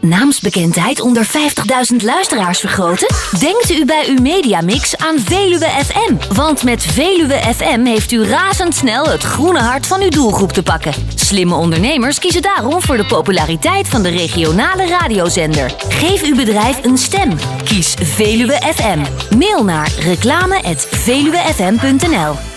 naamsbekendheid onder 50.000 luisteraars vergroten? Denkt u bij uw mediamix aan Veluwe FM? Want met Veluwe FM heeft u razendsnel het groene hart van uw doelgroep te pakken. Slimme ondernemers kiezen daarom voor de populariteit van de regionale radiozender. Geef uw bedrijf een stem. Kies Veluwe FM. Mail naar reclame@veluwefm.nl.